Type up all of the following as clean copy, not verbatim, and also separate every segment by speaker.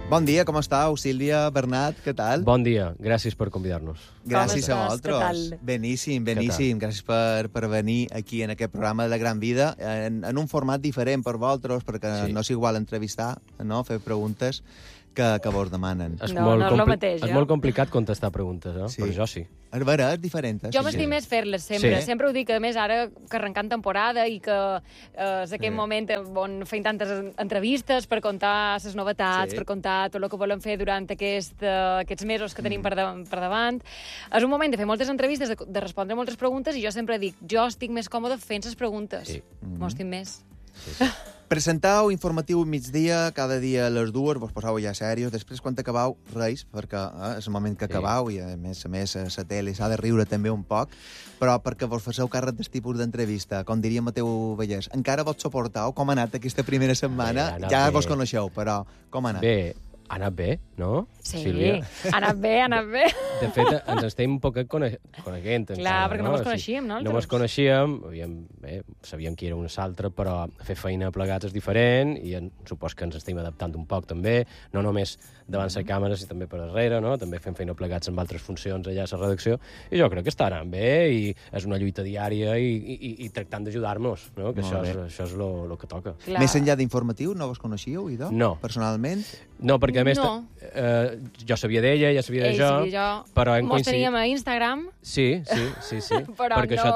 Speaker 1: Bon dia, com estàu? Sílvia, Bernat, què tal?
Speaker 2: Bon dia, gràcies per convidar-nos.
Speaker 1: Gràcies a
Speaker 3: estàs? Què tal?
Speaker 1: vosaltres. Beníssim. Gràcies per venir aquí en aquest programa de La Gran Vida, en un format diferent per vosaltres, perquè no és igual entrevistar, no? Fer preguntes que vos demanen.
Speaker 3: No és el mateix,
Speaker 2: És molt complicat contestar preguntes, no?
Speaker 1: Sí.
Speaker 2: Per això sí.
Speaker 1: És vera, és diferent.
Speaker 3: Jo m'estim més fer-les sempre.
Speaker 2: Sí.
Speaker 3: Sempre ho dic, a més, ara que arrencant temporada i que és aquest moment on feim tantes entrevistes per contar les novetats, per contar tot el que volem fer durant aquests mesos que tenim per davant. És un moment de fer moltes entrevistes, de respondre moltes preguntes, i jo sempre dic, jo estic més còmode fent les preguntes.
Speaker 2: Sí.
Speaker 3: M'ho estim més.
Speaker 2: Sí.
Speaker 1: Presentau informatiu migdia, cada dia a les 2, vos posau ja serios, després quan acabau, reis, perquè és el moment que acabau, i a més la tele s'ha de riure també un poc, però perquè vos faceu càrrec del tipus d'entrevista, com diria Mateu Vallès, encara vos suportau? Com ha anat aquesta primera setmana?
Speaker 2: Bé,
Speaker 1: Ja
Speaker 2: bé.
Speaker 1: vos coneixeu, però com ha anat?
Speaker 2: Bé, ha anat bé, no?
Speaker 3: Sí,
Speaker 2: Sílvia?
Speaker 3: ha anat bé.
Speaker 2: De fet, ens estem un poc coneguent.
Speaker 3: Clar, perquè no mos coneixíem,
Speaker 2: No
Speaker 3: nosaltres.
Speaker 2: mos coneixíem, sabíem qui era un altre, però fer feina plegats és diferent, i supos que ens estem adaptant un poc també, no només davant la càmera, sinó també per darrere, no? També fem feina plegats amb altres funcions allà a la redacció, i jo crec que està anant bé, i és una lluita diària, i tractant d'ajudar-nos, no? Que això és el que toca.
Speaker 3: Clar.
Speaker 1: Més enllà d'informatiu, no vos coneixíeu, idò?
Speaker 2: No.
Speaker 1: Personalment?
Speaker 2: No, perquè a més
Speaker 3: No.
Speaker 2: jo sabia d'ella, ella sabia de
Speaker 3: Ell
Speaker 2: jo,
Speaker 3: i jo
Speaker 2: però hem
Speaker 3: mos
Speaker 2: coincidit...
Speaker 3: teníem a Instagram.
Speaker 2: Sí.
Speaker 3: Però
Speaker 2: perquè
Speaker 3: no.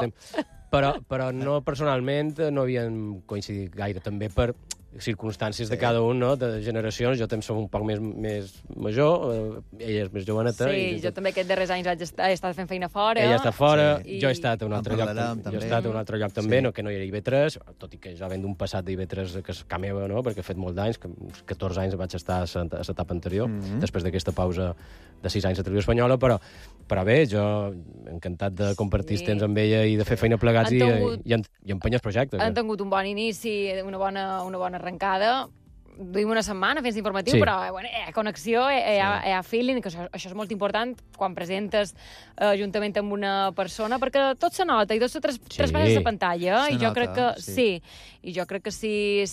Speaker 2: Però no personalment no havíem coincidit gaire, també per circumstàncies de cada un, no? De generacions. Jo també som un poc més major, ella és més joveneta.
Speaker 3: Sí, jo també aquests darrers anys he estat fent feina fora.
Speaker 2: Ella està fora,
Speaker 3: Sí.
Speaker 2: jo he estat a un altre lloc,
Speaker 1: parlarem, també.
Speaker 2: jo he estat a un altre lloc també,
Speaker 1: Sí.
Speaker 2: no, que no hi era IB3, tot i que ja ven d'un passat d'IB3 que és ca meva, no? Perquè he fet molt d'anys, que uns 14 anys vaig estar a l'etapa anterior, després d'aquesta pausa de 6 anys a Televisió Espanyola, però bé, jo encantat de compartir
Speaker 3: Sí.
Speaker 2: temps amb ella i de fer feina plegats
Speaker 3: Han tingut-
Speaker 2: i empenyes projectes.
Speaker 3: Han tingut un bon inici, una bona arrencada. Duim una setmana fent informatiu,
Speaker 2: Sí.
Speaker 3: però bueno, hi ha connexió, hi ha feeling, que això és molt important quan presentes juntament amb una persona, perquè tot se nota, i tot se traspases de pantalla,
Speaker 1: Se
Speaker 3: i jo
Speaker 1: nota,
Speaker 3: crec que
Speaker 1: sí.
Speaker 3: I jo crec que si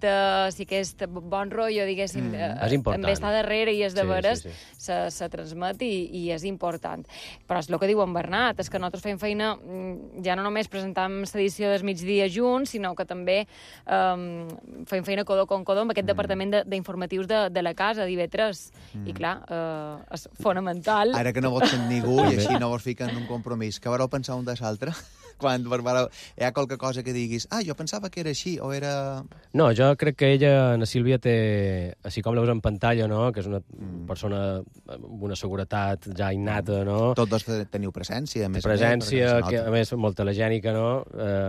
Speaker 3: aquest bon rotllo, diguéssim,
Speaker 2: És important.
Speaker 3: també està darrere i és de
Speaker 2: Sí,
Speaker 3: veres,
Speaker 2: sí.
Speaker 3: se transmet i és important. Però és el que diu en Bernat, és que nosaltres fem feina, ja no només presentam l'edició del migdia junts, sinó que també fem feina codo con codo amb aquest departament d'informatius de la casa, d'IV3. I clar, és fonamental.
Speaker 1: Ara que no vos sent ningú i així no vos fiquen en un compromís, què vareu pensar un de l'altre? Quan hi ha qualque cosa que diguis, jo pensava que era així, o era...
Speaker 2: No, jo crec que ella, la Sílvia, té, així com la veus en pantalla, no? Que és una persona amb una seguretat ja innata, no?
Speaker 1: Tots dos teniu presència, a més.
Speaker 2: Presència,
Speaker 1: perquè se
Speaker 2: que
Speaker 1: nota.
Speaker 2: a més molt telegènica, no?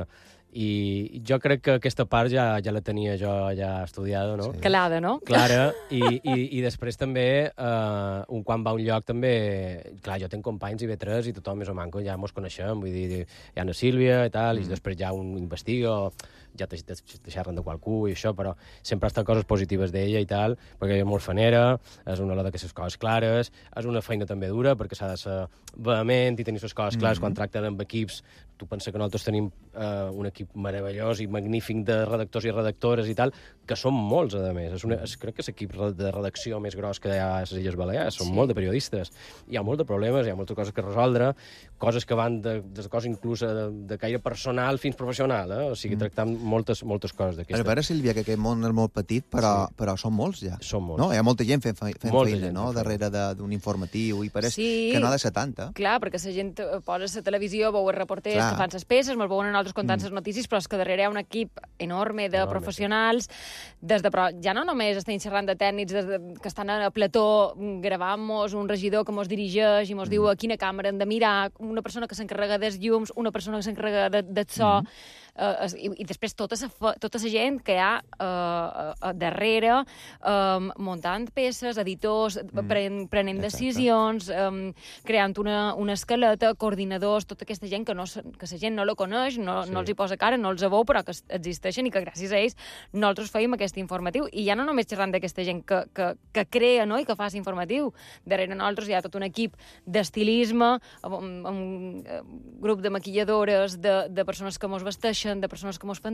Speaker 2: I jo crec que aquesta part ja la tenia jo ja estudiada, no?
Speaker 1: Sí.
Speaker 3: Calada, no?
Speaker 2: Clara, i després també, quan va a un lloc també... Clar, jo tinc companys i IB3 i tothom més o manco ja mos coneixem, vull dir, hi ha una Sílvia i tal, i després ja un investiga, ja te xerren de qualcú i això, però sempre estan coses positives d'ella i tal, perquè és molt fanera, és una de les coses clares, és una feina també dura, perquè s'ha de ser vehement i tenir les coses clares quan tracten amb equips. Tu pensa que nosaltres tenim un equip meravellós i magnífic de redactors i redactores i tal, que són molts, a més. Crec que és l'equip de redacció més gros que hi ha a les Illes Balears. Són molt de periodistes. Hi ha molts de problemes, hi ha moltes coses que resoldre, coses que van de coses inclús de caire personal fins professional, O sigui, tractant moltes coses d'aquestes.
Speaker 1: A veure, Sílvia, que aquest món és molt petit, però són molts ja.
Speaker 2: Són molts.
Speaker 1: No? Hi ha molta gent fent
Speaker 2: Molta
Speaker 1: feina,
Speaker 2: gent
Speaker 1: no?
Speaker 2: fent
Speaker 1: Darrere d'un informatiu, i pareix
Speaker 3: Sí.
Speaker 1: que no ha de ser tanta.
Speaker 3: Clar, perquè la gent posa la televisió, veu els reporters
Speaker 1: Clar.
Speaker 3: que fan les peces, me'ls veuen en altres contant les notícies, però és que darrere hi ha un equip enorme de professionals, però ja no només estem xerrant de tècnics que estan a plató gravant-mos, un regidor que mos dirigeix i mos diu a quina càmera hem de mirar, una persona que s'encarrega dels llums, una persona que s'encarrega del so, i després tota la gent que hi ha darrere muntant peces, editors, prenent decisions, creant una escaleta, coordinadors, tota aquesta gent que la gent no la coneix, no els hi posa cara, no els veu, però que existeixen i que gràcies a ells nosaltres feim aquest informatiu. I ja no només xerrant d'aquesta gent que crea, no?, i que fa informatiu. Darrere nosaltres hi ha tot un equip d'estilisme, un grup de maquilladores, de persones que mos vesteixen, de persones que mos fan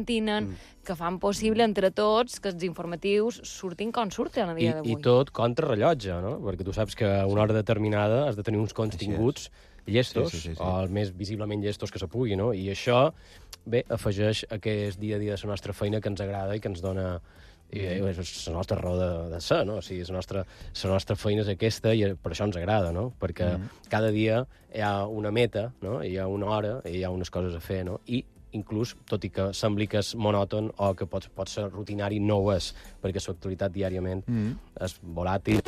Speaker 3: aglutinen, que fan possible entre tots que els informatius surtin com surten a dia d'avui.
Speaker 2: I tot contrarrellotge, no? Perquè tu saps que a una hora determinada has de tenir uns continguts llestos, o el més visiblement llestos que se pugui, no? I això, bé, afegeix aquest dia a dia de la nostra feina que ens agrada i que ens dona... I és la nostra raó de ser, no? O sigui, la nostra feina és aquesta i per això ens agrada, no? Perquè cada dia hi ha una meta, no? Hi ha una hora i hi ha unes coses a fer, no? I inclús, tot i que sembli que és monòton o que pot ser rutinari, no ho és, perquè l'actualitat diàriament és volàtil.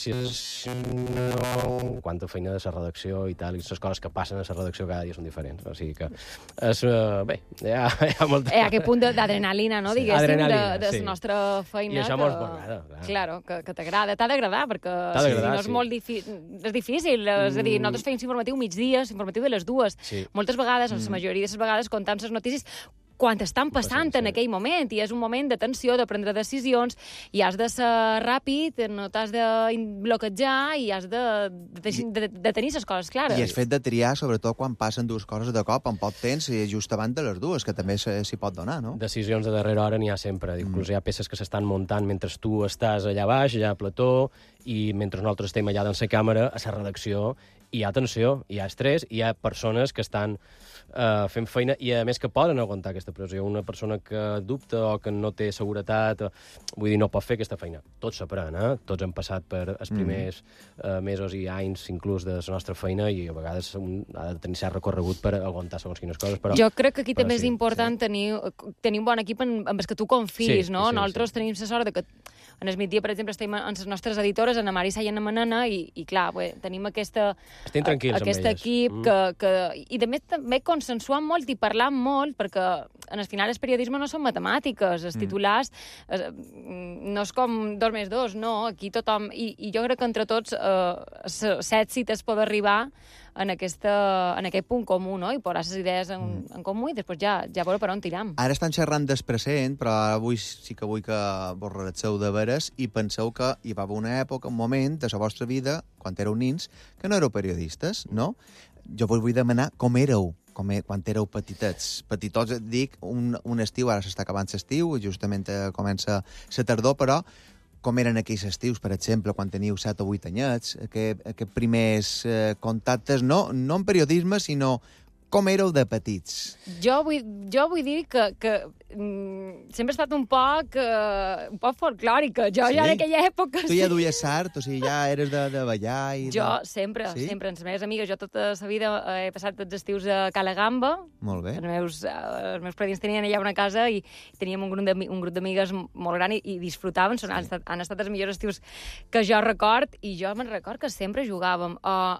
Speaker 2: Quanta feina de la redacció i tal, i les coses que passen a la redacció cada dia són diferents. O sigui que és... Bé, hi ha molta...
Speaker 3: Hi ha aquest punt d'adrenalina, no? Diguéssim, de la nostra feina.
Speaker 2: I això mos m'agrada.
Speaker 3: Claro, que t'agrada. T'ha d'agradar, perquè si no és molt difícil. És difícil. És a dir, nosaltres feim informatiu migdia, informatiu de les 2. Moltes vegades, la majoria de les vegades, comptam les notícies quan estan passant en aquell moment, i és un moment de tensió, de prendre decisions, i has de ser ràpid, no t'has de bloquejar, i has de tenir les coses clares.
Speaker 1: I el fet de triar, sobretot quan passen dues coses de cop, en poc temps, i just abans de les dues, que també s'hi pot donar, no?
Speaker 2: Decisions de darrera hora n'hi ha sempre. Inclús hi ha peces que s'estan muntant mentre tu estàs allà baix, allà a plató, i mentre nosaltres estem allà dins la càmera, a la redacció, hi ha tensió, hi ha estrès, hi ha persones que estan fent feina i, a més, que poden aguantar aquesta pressió. Una persona que dubta o que no té seguretat, vull dir, no pot fer aquesta feina. Tots s'aprèn, Tots hem passat per els primers mesos i anys, inclús, de la nostra feina, i a vegades un ha de tenir cert recorregut per aguantar segons quines coses. Però,
Speaker 3: jo crec que aquí també és important tenir un bon equip en els que tu confis, no? Nosaltres tenim la sort de que en el migdia, per exemple, estem amb les nostres editores, en la Marisa i en la Manana, i clar, tenim aquest equip i també consensuant molt i parlant molt, perquè en el final el periodisme no són matemàtiques, els titulars no és com 2 més 2, no, aquí tothom... I jo crec que entre tots l'èxit es pot arribar en aquest punt comú, no? I posar les idees en comú i després ja veure per on tiram.
Speaker 1: Ara estan xerrant del present, però avui sí que vull que vos relaxeu de veres i penseu que hi va haver una època, un moment de la vostra vida, quan éreu nins, que no éreu periodistes, no? Jo vos vull demanar com éreu quan éreu petitets. Petitots, dic, un estiu, ara s'està acabant l'estiu, justament comença la tardor, però com eren aquells estius, per exemple, quan teniu 7 o 8 anyets, aquests primers contactes, no en periodisme, sinó com éreu de petits.
Speaker 3: Jo vull dir que sempre he estat un poc folclòrica. Jo ja en aquella època...
Speaker 1: Tu ja duies sart, o sigui, ja eres de ballar i...
Speaker 3: Jo sempre, sempre. Amb les meves amigues, jo tota la vida he passat tots els estius a Cala Gamba.
Speaker 1: Molt bé.
Speaker 3: Els meus predins tenien allà una casa i teníem un grup d'amigues molt gran i disfrutàvem. Han estat els millors estius que jo record, i jo me'n record que sempre jugàvem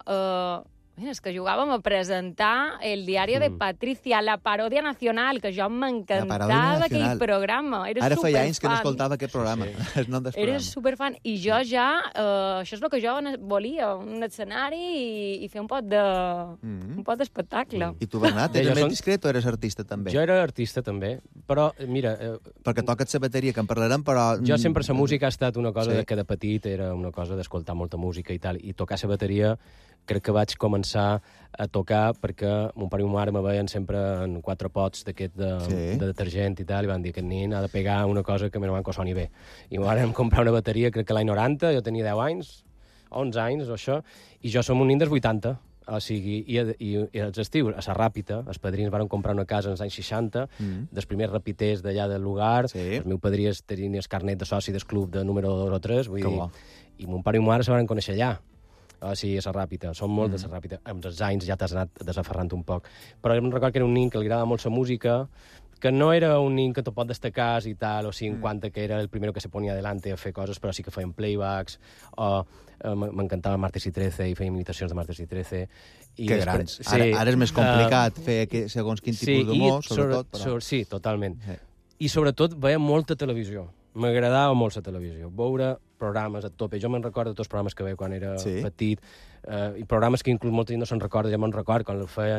Speaker 3: és que jugàvem a presentar el diari de Patricia, la paròdia nacional, que jo m'encantava aquell programa.
Speaker 1: Ara feia anys que no escoltava aquest programa.
Speaker 3: Era superfan. I jo ja... això és el que jo volia, un escenari i fer un pot d'espectacle.
Speaker 1: I tu, Bernat, eres més discret o eres artista també?
Speaker 2: Jo era artista també, però, mira...
Speaker 1: Perquè toques la bateria, que en parlarem, però...
Speaker 2: Jo sempre la música ha estat una cosa que de petit era una cosa d'escoltar molta música i tal, i tocar la bateria crec que vaig començar a tocar perquè mon pare i ma mare me veien sempre en 4 pots d'aquest de detergent i tal, i van dir que aquest nin ha de pegar una cosa que menys que soni bé. I vam comprar una bateria, crec que l'any 90, jo tenia 10 anys, 11 anys o això, i jo som un nin dels 80. O sigui, i els estius, a la Ràpita, els padrins van comprar una casa als anys 60, dels primers rapiters d'allà del lugar, el meu padrí tenia el carnet de soci del club de número 2 o 3, vull dir, i mon pare i ma mare se van conèixer allà. O sigui, a la Ràpita, són molt de la Ràpita. Amb els anys ja t'has anat desaferrant un poc. Però em recordo que era un nin que li agradava molt la música, que no era un nin que te pot destacar i tal, o sigui, en quant que era el primer que se ponia adelante a fer coses, però sí que feien playbacks, o m'encantava Martes y 13 i feien imitacions de Martes y 13.
Speaker 1: Que grans. Ara és més complicat fer segons quin tipus d'humor, sobretot.
Speaker 2: Sí, totalment. I sobretot veia molta televisió. M'agradava molt la televisió, veure programes a tope. Jo me'n recordo de tots els programes que veia quan era petit, i programes que inclús molta gent no se'n recorda, ja me'n recordo quan el feien,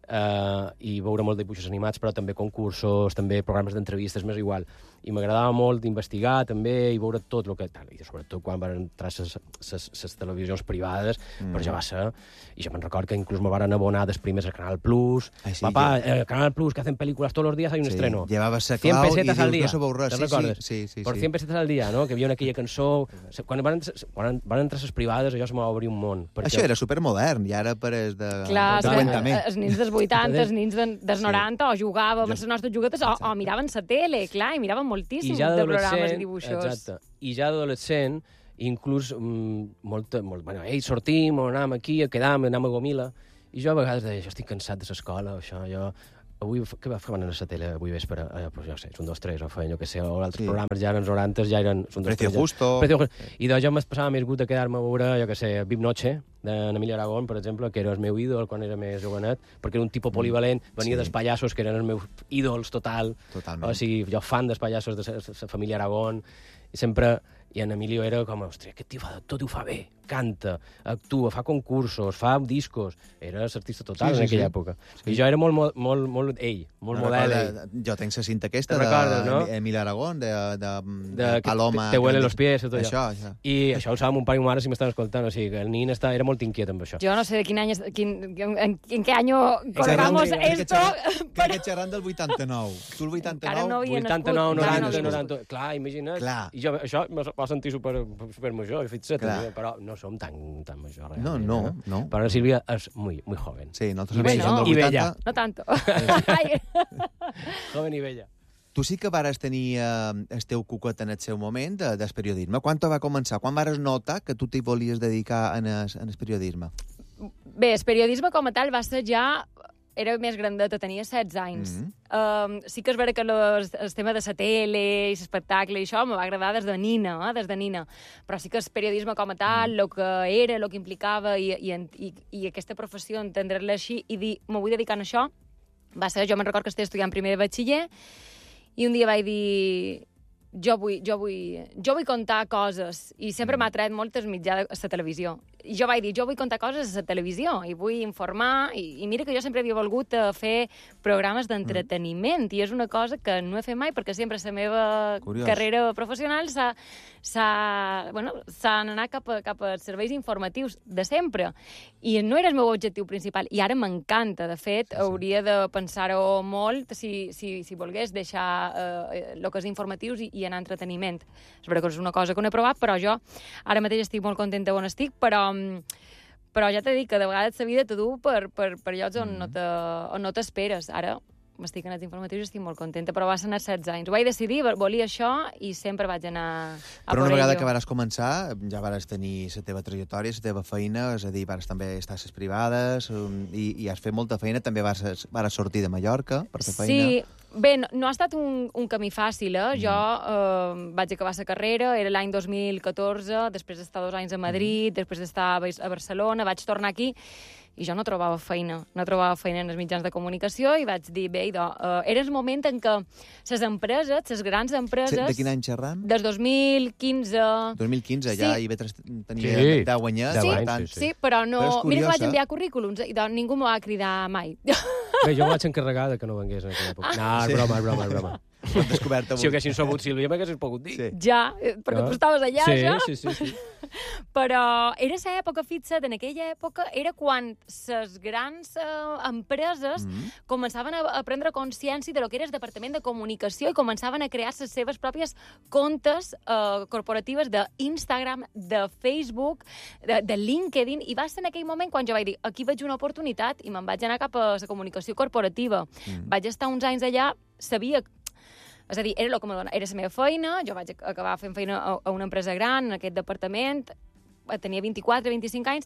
Speaker 2: i veure molt de dibuixos animats, però també concursos, també programes d'entrevistes, m'és igual. I m'agradava molt investigar també i veure tot el que... I sobretot quan van entrar les televisions privades, però ja va ser... I jo me'n record que inclús me van abonar després al Canal Plus.
Speaker 1: Ai, sí,
Speaker 2: Papá, el Canal Plus, que hacen películas todos los días, hay un estreno.
Speaker 1: Llevaves la
Speaker 2: 100
Speaker 1: clau i
Speaker 2: pesetas al
Speaker 1: dius,
Speaker 2: día.
Speaker 1: no sabeu res.
Speaker 2: ¿Te recordes?
Speaker 1: Sí.
Speaker 2: Por 100 pesetas al día, no? Que havia aquella cançó... Quan van entrar les privades, allò se m'ha obrir un món.
Speaker 1: Això era supermodern, i ara pareix de...
Speaker 3: Clar, els nins dels 80, els nins dels 90, o jugàvem a les nostres juguetes, o miraven la tele, clar, i miraven moltíssim de programes i dibuixos.
Speaker 2: Exacte. I ja d'adolescent, inclús sortim, o anem aquí, quedam, anem a Gomila, i jo a vegades deia, jo estic cansat de l'escola, això, jo... Avui, què van a la tele avui vespre? Pues jo sé, és un 2, 3, o feien, jo què sé, o altres programes ja eren els 90, ja eren...
Speaker 1: Precio Justo.
Speaker 2: I jo m'es passava més gut de quedar-me a veure, jo què sé, Vip Noche, d'Emilio Aragón, per exemple, que era el meu ídol quan era més jovenet, perquè era un tipus polivalent, venia dels pallassos, que eren els meus ídols total.
Speaker 1: Totalment.
Speaker 2: O sigui, jo fan dels pallassos de la família Aragón, i sempre... I en Emilio era com, ostres, aquest tio fa de tot i ho fa bé, canta, actua, fa concursos, fa discos. Era l'artista total en aquella època. I jo era molt ell, molt model ell.
Speaker 1: Jo tenc la cinta aquesta d'Emili Aragón, de Paloma...
Speaker 2: Te huelen los pies, tot
Speaker 1: allò.
Speaker 2: I això ho saben mon pare i mon mare si m'estan escoltant, o sigui que el nin era molt inquiet amb això.
Speaker 3: Jo no sé de quin any, en què any colgamos esto...
Speaker 1: Crec que xerrant del 89. Tu el 89?
Speaker 3: Encara no havia nascut.
Speaker 2: 89, 90... Clar, imagina't. I jo això va sentir supermajor, fixa't, però no som tan major, realment.
Speaker 1: No.
Speaker 2: Però la Sílvia és muy joven.
Speaker 1: Sí, nosaltres som del 80.
Speaker 2: I bella.
Speaker 3: No tanto.
Speaker 2: Joven i bella.
Speaker 1: Tu sí que vares tenir el teu cuquet en el seu moment del periodisme. Quan va començar? Quan vares notar que tu t'hi volies dedicar en el periodisme?
Speaker 3: Bé, el periodisme com a tal va ser ja... Era més grandeta, tenia 16 anys. Sí que és vera que el tema de la tele i l'espectacle i això m'ho va agradar des de nina, però sí que el periodisme com a tal, el que era, el que implicava i aquesta professió, entendre-la així i dir, m'ho vull dedicar a això, va ser, jo me'n record que estava estudiant primer de batxiller i un dia vaig dir... Jo vull contar coses i sempre m'ha atret molt el mitjà de la televisió. I jo vaig dir, jo vull contar coses a la televisió i vull informar, i mira que jo sempre havia volgut fer programes d'entreteniment i és una cosa que no he fet mai perquè sempre la meva carrera professional s'ha anat cap a serveis informatius de sempre i no era el meu objectiu principal i ara m'encanta. De fet, hauria de pensar-ho molt si volgués deixar el que és informatius i anar a entreteniment. És veritat que és una cosa que no he provat, però jo ara mateix estic molt contenta on estic, però ja t'he dit que de vegades la vida te du per llocs on no t'esperes. Ara m'estic en els informatius i estic molt contenta, però va ser als 16 anys. Ho vaig decidir, volia això i sempre vaig anar a
Speaker 1: però una vegada que vares començar, ja vares tenir la teva trajectòria, la teva feina, és a dir, vares també estar a les privades i has fet molta feina, també vares sortir de Mallorca per fer feina.
Speaker 3: Sí, bé, no ha estat un camí fàcil, Jo vaig acabar la carrera, era l'any 2014, després d'estar 2 anys a Madrid, després d'estar a Barcelona, vaig tornar aquí i jo no trobava feina en els mitjans de comunicació i vaig dir, bé, era el moment en què les empreses, les grans empreses...
Speaker 1: De quin any xerram?
Speaker 3: Des 2015...
Speaker 1: 2015, ja tenia 10 anyets.
Speaker 3: Sí, però no... Mira que vaig enviar currículums i ningú m'ho va cridar mai.
Speaker 2: Bé, jo vaig encarregar que no vengués en aquella època. No, és broma.
Speaker 1: Ho hem descobert avui.
Speaker 2: Si ho haguessin sabut, Sílvia, m'haguessis pogut dir.
Speaker 3: Ja, perquè tu estaves allà, ja.
Speaker 2: Sí.
Speaker 3: Però era l'època, fixa't, en aquella època era quan les grans empreses començaven a prendre consciència de lo que era el departament de comunicació i començaven a crear les seves pròpies comptes corporatives d'Instagram, de Facebook, de LinkedIn, i va ser en aquell moment quan jo vaig dir, aquí veig una oportunitat i me'n vaig anar cap a la comunicació corporativa. Vaig estar uns anys allà, sabia... És a dir, era la meva feina, jo vaig acabar fent feina a una empresa gran, en aquest departament, tenia 24-25 anys,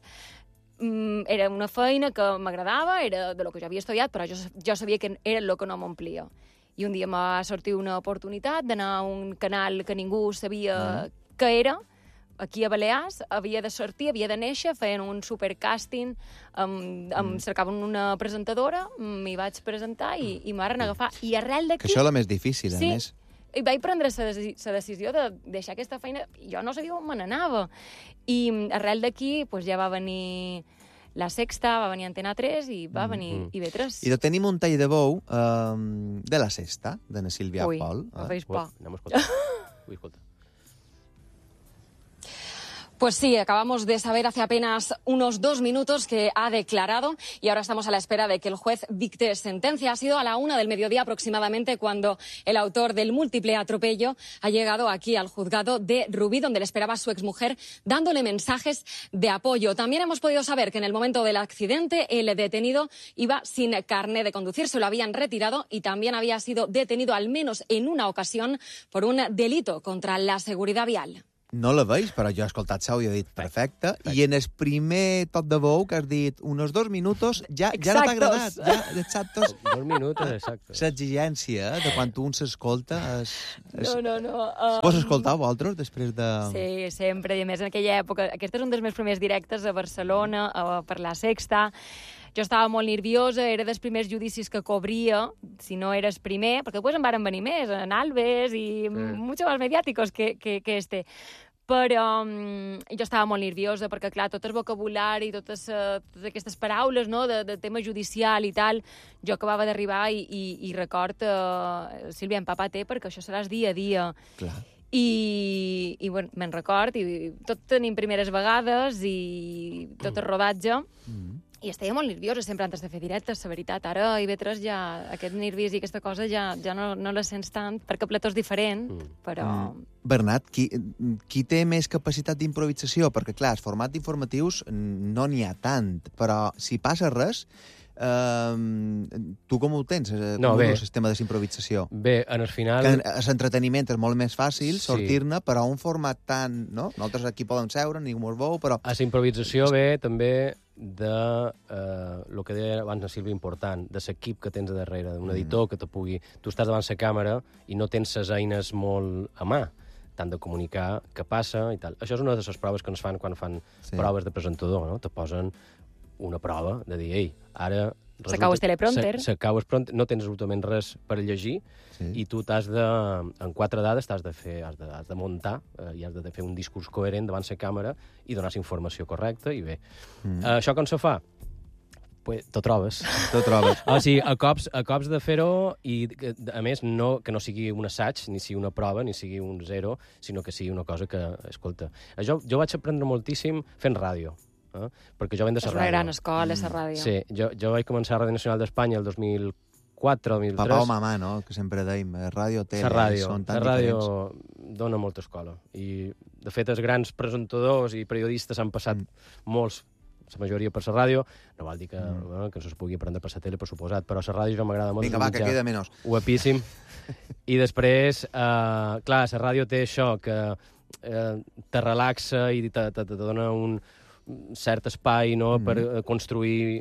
Speaker 3: era una feina que m'agradava, era de lo que jo havia estudiat, però jo sabia que era el que no m'omplia. I un dia m'ha sortit una oportunitat d'anar a un canal que ningú sabia què era, aquí a Balears, havia de sortir, havia de néixer, feien un supercàsting, em cercaven una presentadora, m'hi vaig presentar i m'ho van agafar. I arrel d'aquí...
Speaker 1: Que això és el més difícil, a més.
Speaker 3: I vaig prendre la decisió de deixar aquesta feina, jo no sabia on me n'anava. I arrel d'aquí ja va venir La Sexta, va venir Antena 3 i va venir IB3.
Speaker 1: I tenim un tall de bou de La Sexta, de na Sílvia Pol.
Speaker 3: Ui, feix por.
Speaker 2: Anem a escoltar. Ui, escolta.
Speaker 4: Pues sí, acabamos de saber hace apenas unos 2 minutos que ha declarado y ahora estamos a la espera de que el juez dicte sentencia. Ha sido a la 1 del mediodía aproximadamente cuando el autor del múltiple atropello ha llegado aquí al juzgado de Rubí, donde le esperaba su exmujer, dándole mensajes de apoyo. También hemos podido saber que en el momento del accidente el detenido iba sin carné de conducir, se lo habían retirado y también había sido detenido al menos en una ocasión por un delito contra la seguridad vial.
Speaker 1: No la veig, però jo he escoltat sau i he dit perfecte. I en el primer tot de bou que has dit unos 2 minutos, ja no t'ha agradat. Ja, exactos.
Speaker 2: 2 minutos, exacte.
Speaker 1: L'exigència de quan un s'escolta...
Speaker 3: No.
Speaker 1: Vos escoltau, vosaltres, després de...
Speaker 3: Sí, sempre, i a més en aquella època. Aquest és un dels meus primers directes a Barcelona, per La Sexta. Jo estava molt nerviosa, era dels primers judicis que cobria, si no eres primer, perquè després en varen venir més, en Alves i mucho más mediàticos que este. Però jo estava molt nerviosa perquè, clar, tot el vocabulari, totes aquestes paraules, no?, de tema judicial i tal, jo acabava d'arribar i record Sílvia empapaté perquè això seràs dia a dia.
Speaker 1: Clar.
Speaker 3: I bueno, me'n record, i tot tenim primeres vegades i tot el rodatge, i estava molt nerviosa sempre antes de fer directes, la veritat. Ara a IB3 ja aquest nervis i aquesta cosa ja no la sents tant, perquè el plató és diferent, però...
Speaker 1: Bernat, qui té més capacitat d'improvisació? Perquè, clar, els formats informatius no n'hi ha tant, però si passa res... tu com ho tens, el sistema d'improvisació?
Speaker 2: Bé, en el final...
Speaker 1: L'entreteniment és molt més fàcil sortir-ne, però un format tan... No? Nosaltres aquí podem seure, ningú mos veu, però...
Speaker 2: A la improvisació ve també de el que deia abans la Sílvia, important, de l'equip que tens a darrere, d'un editor que te pugui... Tu estàs davant la càmera i no tens les eines molt a mà, tant de comunicar què passa i tal. Això és una de les proves que ens fan quan fan proves de presentador, no? Te posen una prova de dir, ei, ara...
Speaker 3: S'acau el teleprompter.
Speaker 2: S'acau el prompter, no tens absolutament res per llegir i tu t'has de, en 4 dades, has de muntar i has de fer un discurs coherent davant la càmera i donar la informació correcta i bé. Això com se fa? Pues t'ho trobes.
Speaker 1: T'ho trobes.
Speaker 2: O sigui, a cops de fer-ho i, a més, que no sigui un assaig, ni sigui una prova, ni sigui un zero, sinó que sigui una cosa que, escolta... Jo vaig aprendre moltíssim fent ràdio. Perquè jo venc de la ràdio.
Speaker 3: És una gran escola, la ràdio.
Speaker 2: Sí, jo vaig començar a Ràdio Nacional d'Espanya el 2004, 2003.
Speaker 1: Papà o mamà, no?, que sempre deim, ràdio, tele, són tan diferents.
Speaker 2: La ràdio dona molta escola. I, de fet, els grans presentadors i periodistes han passat molts, la majoria per la ràdio, no vol dir que no es pugui aprendre per la tele, per suposat, però la ràdio ja m'agrada molt.
Speaker 1: Vinga, va, que queda menys.
Speaker 2: Guapíssim. I després, clar, la ràdio té això, que te relaxa i te dona un cert espai, no?, per construir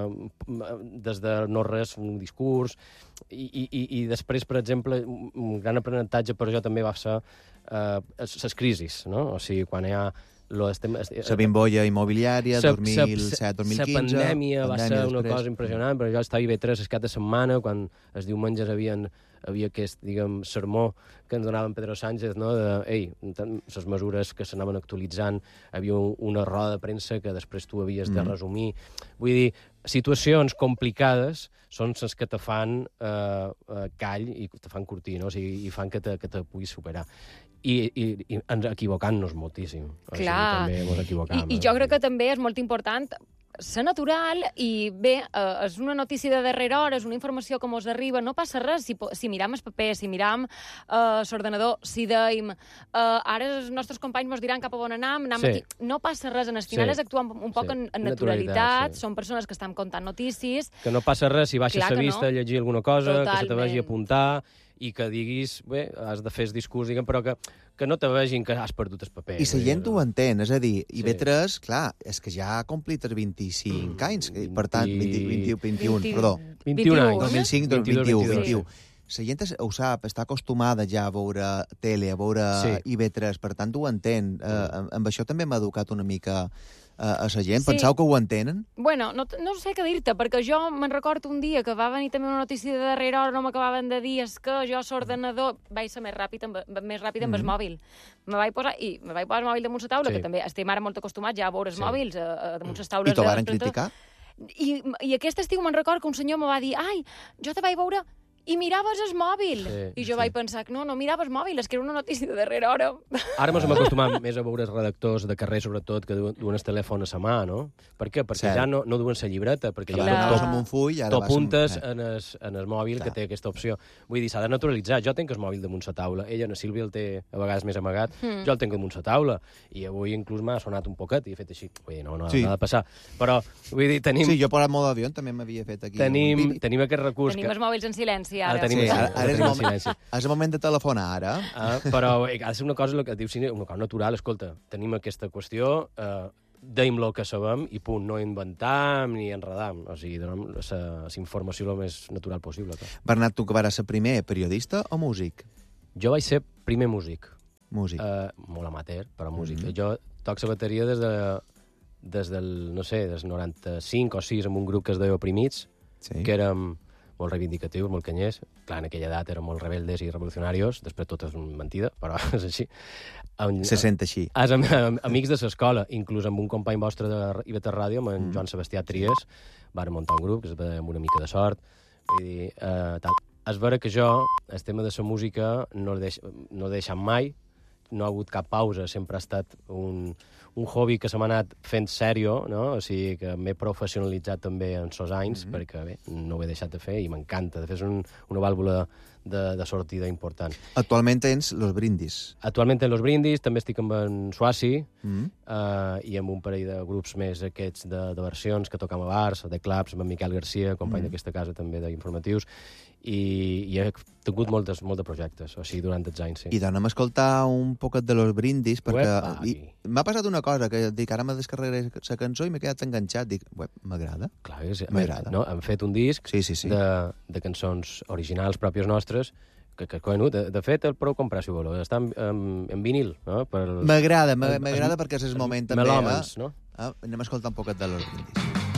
Speaker 2: des de no res un discurs i després, per exemple, un gran aprenentatge per jo també va ser les crisis, no? O sigui, quan hi ha
Speaker 1: la bimbolla immobiliària, 2007-2015...
Speaker 2: La pandèmia va ser una cosa impressionant, però jo estava a IB3 el cap de setmana, quan els diumenges havia aquest, diguem, sermó que ens donaven Pedro Sánchez, no?, les mesures que s'anaven actualitzant, havia una roda de premsa que després tu havies de resumir. Vull dir, situacions complicades són les que te fan call i te fan curtir, no? O sigui, i fan que te puguis superar. I ens equivocant-nos moltíssim.
Speaker 3: Clar.
Speaker 2: També ens equivocàvem.
Speaker 3: I jo crec que també és molt important ser natural i, bé, és una notícia de darrera hora, és una informació que mos arriba, no passa res si miram el paper, si miram l'ordenador, si deim, ara els nostres companys mos diran cap a on anam aquí. No passa res, en el final és actuar un poc en naturalitat, són persones que estan contant notícies.
Speaker 2: Que no passa res si baixes la vista a llegir alguna cosa, que se te vegi apuntar i que diguis, bé, has de fer el discurs, diguem, però que no te vegin que has perdut el paper.
Speaker 1: I la gent ho entén, és a dir, IB3, clar, és que ja ha complit els 25 anys, per tant, 21, perdó.
Speaker 2: 21 anys.
Speaker 1: 2005, 21. la gent ho sap, està acostumada ja a veure tele, a veure IB3, per tant ho entén. Amb això també m'ha educat una mica a la gent. Penseu que ho entenen?
Speaker 3: Bueno, no sé què dir-te, perquè jo me'n recordo un dia que va venir també una notícia de darrera hora, no m'acabaven de dir, és que jo l'ordenador vaig ser més ràpid amb el mòbil. Me vaig posar el mòbil damunt la taula, que també estem ara molt acostumats ja a veure els mòbils damunt les taules.
Speaker 1: I t'ho varen criticar?
Speaker 3: I aquest estiu me'n recordo que un senyor me va dir jo te vaig veure i miraves el mòbil. I jo vaig pensar que no miraves mòbil, és que era una notícia de darrera hora.
Speaker 2: Ara ens hem acostumat més a veure els redactors de carrer, sobretot, que duen el telèfon a la mà, no? Per què? Perquè ja no duen la llibreta, perquè ja t'apuntes en el mòbil que té aquesta opció. Vull dir, s'ha de naturalitzar. Jo tenc el mòbil damunt la taula. Ella, la Sílvia, el té a vegades més amagat. Jo el tenc damunt la taula. I avui inclús m'ha sonat un poquet i he fet així. Vull dir, no ha de passar. Però, vull dir, tenim...
Speaker 1: Sí, jo per el mode d'avió també m'havia fet aquí.
Speaker 2: Tenim aquest recurs.
Speaker 3: Tenim els mòbils en silenci. Ara
Speaker 1: és el moment de telefonar, ara.
Speaker 2: Però ha de ser una cosa, que dius, una cosa natural. Escolta, tenim aquesta qüestió, deim-lo que sabem i punt, no inventam ni enredam. O sigui, donem la informació el més natural possible.
Speaker 1: Bernat, tu que vas ser primer periodista o músic?
Speaker 2: Jo vaig ser primer músic.
Speaker 1: Músic.
Speaker 2: Molt amateur, però músic. Jo toc la bateria des del 95 o 6 amb un grup que es deia Oprimits, que érem molt reivindicatius, molt canyers. Clar, en aquella edat eren molt rebeldes i revolucionarios, després tot és mentida, però és així.
Speaker 1: Se sent així.
Speaker 2: Amics de l'escola, inclús amb un company vostre de IB3 Ràdio, amb en Joan Sebastià Trias, vàrem muntar un grup, que es va amb una mica de sort. Vull dir, tal. És vera que jo, el tema de la música, no he deixat mai, no ha hagut cap pausa, sempre ha estat un hobby que se m'ha anat fent sèrio, no? O sigui, que m'he professionalitzat també en sos anys, perquè bé, no ho he deixat de fer i m'encanta. De fet, és una vàlvula de sortida important.
Speaker 1: Actualment tens Los Brindis.
Speaker 2: Actualment tens Los Brindis, també estic amb en Suassi i amb un parell de grups més aquests de versions que tocam a bars, de clubs, amb en Miquel Garcia, company d'aquesta casa també d'informatius, i he tingut molts de projectes, o sigui, durant els anys, sí.
Speaker 1: I anem a escoltar un poquet de Los Brindis, perquè m'ha passat una cosa, que dic, ara me descarregaré la cançó i m'he quedat enganxat. Dic, m'agrada.
Speaker 2: Clar, m'agrada. No, hem fet un disc de cançons originals pròpies nostres, que bueno, de fet el podeu comprar, si voleu. Està en vinil, no?
Speaker 1: M'agrada perquè és el moment també.
Speaker 2: Melòmens, no?
Speaker 1: Anem a escoltar un poquet de Los Brindis.